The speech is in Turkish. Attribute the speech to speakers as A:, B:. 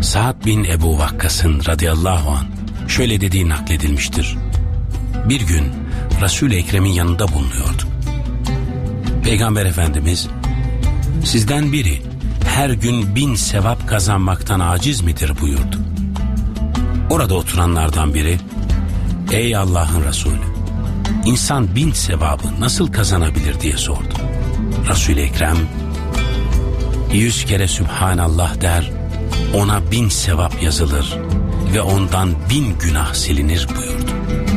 A: Sa'd bin Ebu Vakkas'ın radıyallahu anh şöyle dediği nakledilmiştir. Bir gün Resul-i Ekrem'in yanında bulunuyordu. Peygamber Efendimiz, sizden biri her gün 1000 sevap kazanmaktan aciz midir buyurdu. Orada oturanlardan biri, ey Allah'ın Resulü, insan 1000 sevabı nasıl kazanabilir diye sordu. Resul-i Ekrem, 100 kere Sübhanallah der, ona 1000 sevap yazılır ve ondan 1000 günah silinir buyurdu.